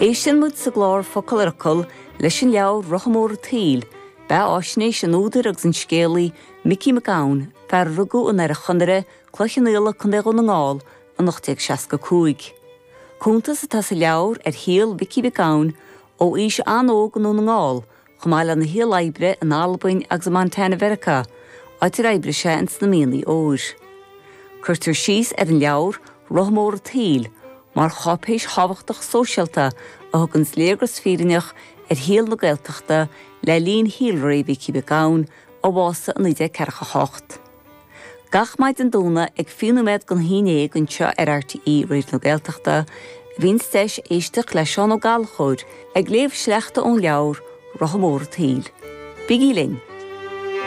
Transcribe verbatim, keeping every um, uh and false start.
Éisian mud sa glár focail arcol leis an leabhar Rothamóra Taoil, ba áisnéis an údar agus an scéalaí Mickey McGowan fear rugú an ar a chunire cloichan éala chundéag an ngáil an nachtéag seasca cúig. Cúntas atá sa leabhar ar híal Mickey McGowan ó ís anóg an ngáil, chumáil an na híal aibre an Albain agus an Montana Verica, áitir aibre sé an snamíonlaí óir. Curtar síos ar an leabhar Rothamóra Taoil, mar chopéis habachtach sóisialta a thugann sléagras fírineach ar híal na Gaeltachta le líon híalraí Mickey McGowan ó bhása an ide cearcha hocht. Gach maid an dúna ag fiúnaméid gon híné gon seo ar R T E réir na Gaeltachta, bhín steis éisteach le seán ó gáalchóir ag léamh sleachta ón leabhar Rothamóra Taoil. Bigí linn.